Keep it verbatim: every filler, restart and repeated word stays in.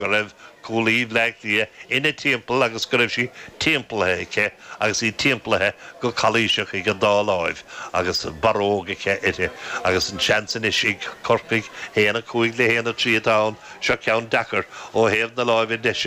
go raibh cúlíomh leachtaí ina timpeall agus go raibh sí timplathe agus í timplathe go chalíiseach ag an dá láimh agus barógacha ite agus an seansan is ag corcaigh héana chuig le héana trí dán seo ceann dachar ó héamh na láimh in deise